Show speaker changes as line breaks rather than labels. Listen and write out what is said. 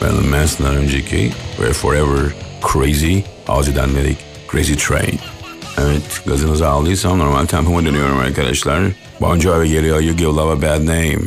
Marilyn Manson'dan önceki ve Forever Crazy, Ozzy'den dedik Crazy Train. Evet, gazınızı aldıysam normal tempoma dönüyorum arkadaşlar. Bon Jovi geliyor, You Give Love a Bad Name.